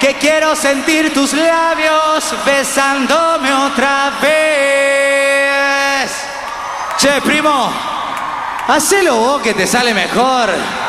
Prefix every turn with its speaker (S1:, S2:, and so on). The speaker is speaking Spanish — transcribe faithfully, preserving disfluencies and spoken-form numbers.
S1: que quiero sentir tus labios besándome otra vez. Che, primo, hacelo vos que te sale mejor.